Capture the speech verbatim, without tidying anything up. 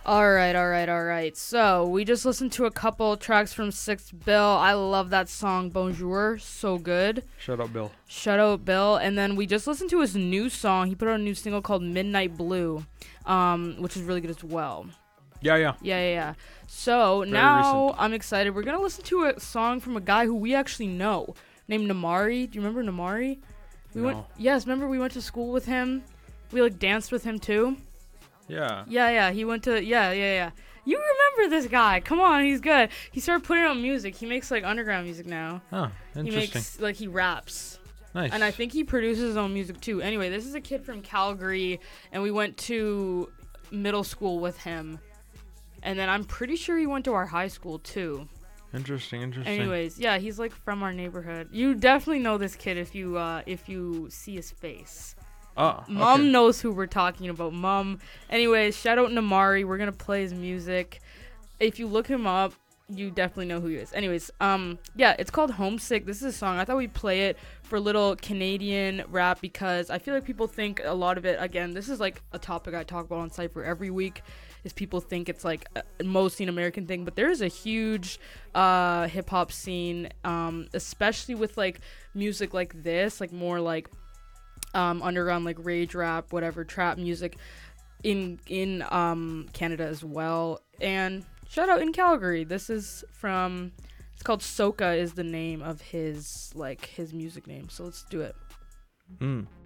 All right, all right, all right. So we just listened to a couple tracks from Six Bill. I love that song, Bonjour. So good. Shout out, Bill. Shout out, Bill. And then we just listened to his new song. He put out a new single called Midnight Blue, um, which is really good as well. Yeah, yeah. Yeah, yeah, yeah. So Very now recent. I'm excited. We're going to listen to a song from a guy who we actually know named Namari. Do you remember Namari? We No. went. Yes, remember we went to school with him? We like danced with him too? Yeah. Yeah, yeah, he went to, yeah, yeah, yeah. You remember this guy. Come on, he's good. He started putting out music. He makes, like, underground music now. Oh, He interesting. makes, like, he raps. Nice. And I think he produces his own music, too. Anyway, this is a kid from Calgary, and we went to middle school with him. And then I'm pretty sure he went to our high school, too. Interesting, interesting. Anyways, yeah, he's, like, from our neighborhood. You definitely know this kid if you, uh, if you see his face. Oh, Mom okay. knows who we're talking about. Mom. Anyways, shout out Namari. We're gonna play his music. If you look him up, you definitely know who he is. Anyways, um, yeah, it's called Homesick. This is a song. I thought we'd play it for a little Canadian rap because I feel like people think a lot of it. Again, this is like a topic I talk about on Cypher every week. Is people think it's like a, mostly an American thing, but there is a huge uh, hip hop scene, um, especially with like music like this, like more like. Um, underground like rage rap, whatever, trap music in in um, Canada as well. And shout out in Calgary. This is from, it's called Soka is the name of his like his music name. So let's do it. Mm.